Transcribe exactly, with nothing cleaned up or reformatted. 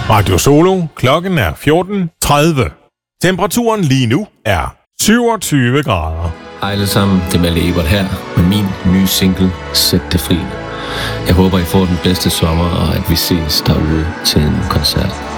Radio Solo. Klokken er fjorten tredive. Temperaturen lige nu er syvogtyve grader. Hej alle sammen, det er Malle Ebert her med min nye single, Sæt det fri. Jeg håber, I får den bedste sommer, og at vi ses derude til en koncert.